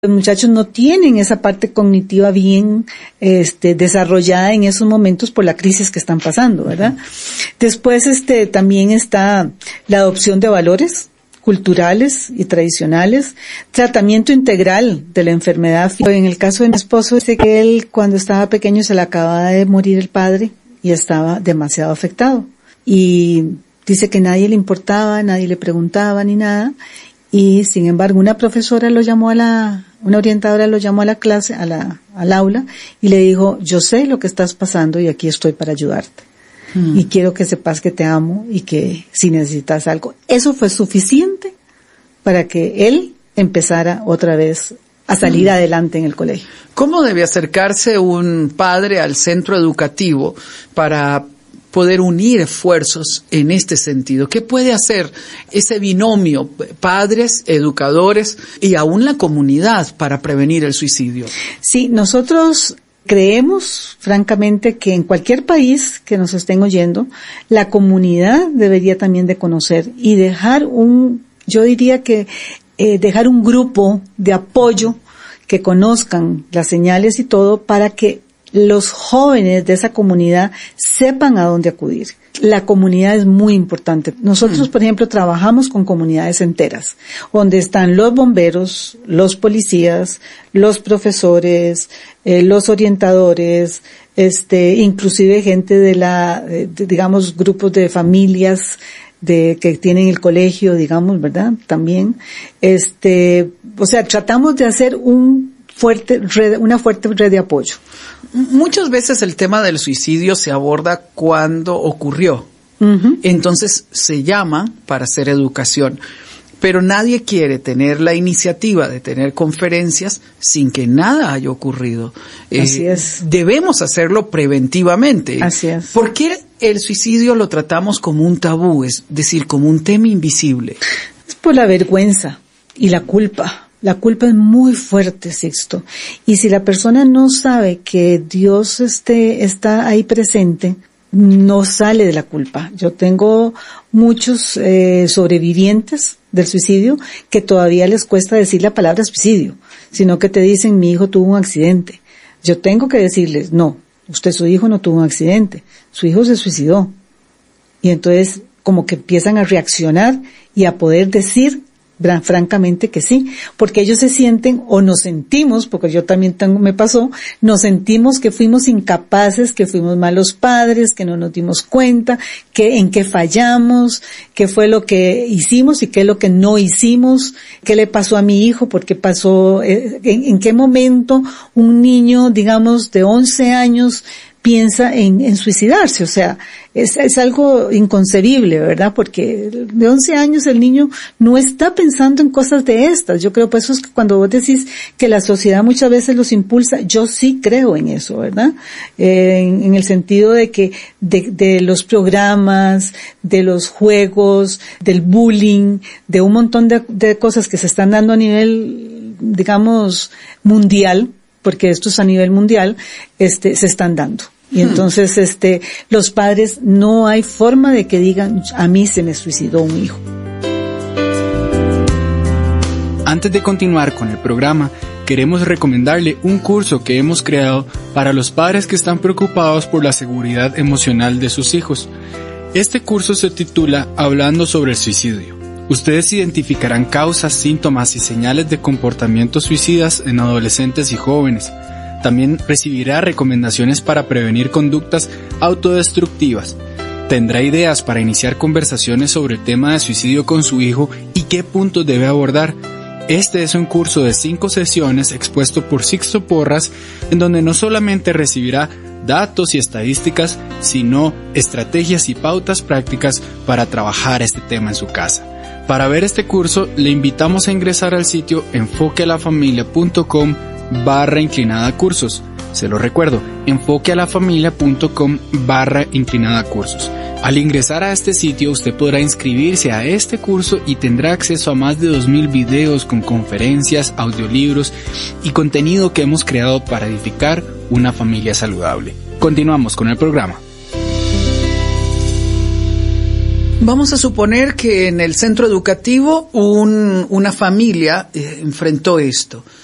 Los muchachos no tienen esa parte cognitiva bien desarrollada en esos momentos por la crisis que están pasando, ¿verdad? Después también está la adopción de valores culturales y tradicionales, tratamiento integral de la enfermedad. En el caso de mi esposo, sé que él cuando estaba pequeño se le acababa de morir el padre y estaba demasiado afectado. Y dice que nadie le importaba, nadie le preguntaba ni nada. Y sin embargo una profesora una orientadora lo llamó a la clase, al aula, y le dijo, yo sé lo que estás pasando y aquí estoy para ayudarte. Y quiero que sepas que te amo y que si necesitas algo. Eso fue suficiente para que él empezara otra vez a salir adelante en el colegio. ¿Cómo debe acercarse un padre al centro educativo para poder unir esfuerzos en este sentido? ¿Qué puede hacer ese binomio, padres, educadores y aún la comunidad para prevenir el suicidio? Sí, nosotros creemos, francamente, que en cualquier país que nos estén oyendo, la comunidad debería también de conocer y dejar dejar un grupo de apoyo que conozcan las señales y todo para que los jóvenes de esa comunidad sepan a dónde acudir. La comunidad es muy importante. Nosotros, por ejemplo, trabajamos con comunidades enteras, donde están los bomberos, los policías, los profesores, los orientadores, inclusive gente digamos, grupos de familias que tienen el colegio, digamos, ¿verdad? También, o sea, tratamos de hacer una fuerte red de apoyo. Muchas veces el tema del suicidio se aborda cuando ocurrió. Entonces se llama para hacer educación. Pero nadie quiere tener la iniciativa de tener conferencias sin que nada haya ocurrido. Así es. Debemos hacerlo preventivamente. Así es. ¿Por qué el suicidio lo tratamos como un tabú, es decir, como un tema invisible? Es por la vergüenza y la culpa. La culpa es muy fuerte, Sixto. Y si la persona no sabe que Dios está ahí presente, no sale de la culpa. Yo tengo muchos sobrevivientes del suicidio que todavía les cuesta decir la palabra suicidio, sino que te dicen, mi hijo tuvo un accidente. Yo tengo que decirles, no, su hijo no tuvo un accidente, su hijo se suicidó. Y entonces como que empiezan a reaccionar y a poder decir francamente que sí, porque ellos se sienten o nos sentimos, porque yo también me pasó, nos sentimos que fuimos incapaces, que fuimos malos padres, que no nos dimos cuenta, que en qué fallamos, qué fue lo que hicimos y qué es lo que no hicimos, qué le pasó a mi hijo, por qué pasó, en qué momento un niño, digamos, de 11 años piensa en suicidarse. O sea, es algo inconcebible, ¿verdad? Porque de 11 años el niño no está pensando en cosas de estas. Yo creo, por eso es que cuando vos decís que la sociedad muchas veces los impulsa, yo sí creo en eso, ¿verdad? En el sentido de que de los programas, de los juegos, del bullying, de un montón de cosas que se están dando a nivel, digamos, mundial, porque esto es a nivel mundial, se están dando. Y entonces, los padres no hay forma de que digan, a mí se me suicidó un hijo. Antes de continuar con el programa, queremos recomendarle un curso que hemos creado para los padres que están preocupados por la seguridad emocional de sus hijos. Este curso se titula Hablando sobre el suicidio. Ustedes identificarán causas, síntomas y señales de comportamientos suicidas en adolescentes y jóvenes. También recibirá recomendaciones para prevenir conductas autodestructivas. Tendrá ideas para iniciar conversaciones sobre el tema de suicidio con su hijo y qué puntos debe abordar. Este es un curso de 5 sesiones expuesto por Sixto Porras, en donde no solamente recibirá datos y estadísticas, sino estrategias y pautas prácticas para trabajar este tema en su casa. Para ver este curso, le invitamos a ingresar al sitio enfoquealafamilia.com/cursos. Se lo recuerdo, enfoquealafamilia.com/cursos. Al ingresar a este sitio, usted podrá inscribirse a este curso y tendrá acceso a más de 2,000 videos con conferencias, audiolibros y contenido que hemos creado para edificar una familia saludable. Continuamos con el programa. Vamos a suponer que en el centro educativo una familia enfrentó esto.